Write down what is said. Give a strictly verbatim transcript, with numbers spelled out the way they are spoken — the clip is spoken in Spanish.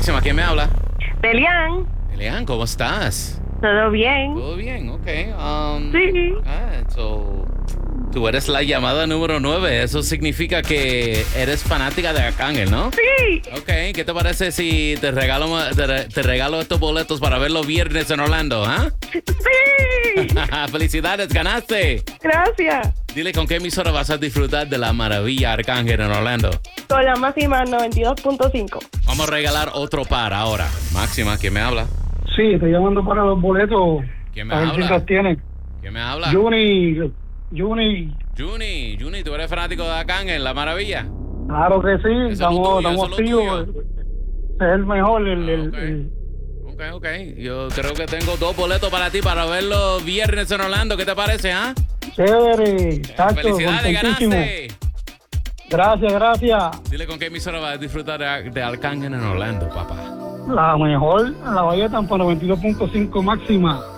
Máxima, ¿quién me habla? Delian. Elian, ¿cómo estás? ¿Todo bien? Todo bien, ok. Um, Sí. Ah, so, tú eres la llamada número nueve. Eso significa que eres fanática de Arcángel, ¿no? Sí. Ok, ¿qué te parece si te regalo, te, re- te regalo estos boletos para ver los viernes en Orlando, ah? Sí. ¡Felicidades, ganaste! Gracias. Dile con qué emisora vas a disfrutar de la maravilla Arcángel en Orlando. Con la máxima noventa y dos punto cinco. Vamos a regalar otro par ahora. Máxima, ¿quién me habla? Sí, estoy llamando para los boletos. ¿Quién me A ver si habla? los tienen. ¿Quién me habla? Juni, Juni, Juni, Juni, ¿tú eres fanático de Arcángel, la maravilla? claro que sí, Eso es lo estamos, tuyo, estamos eso es lo activos. Es el mejor, el, Ah, el, ok. el- Ok, ok. Yo creo que tengo dos boletos para ti para ver los viernes en Orlando. ¿Qué te parece, ah? chévere, chacho, Felicidades, contentísimo. ganaste. Gracias, gracias. Dile con qué emisora vas a disfrutar de, de Arcángel en Orlando, papá. La mejor, la Bahía Tampa noventa y dos punto cinco máxima.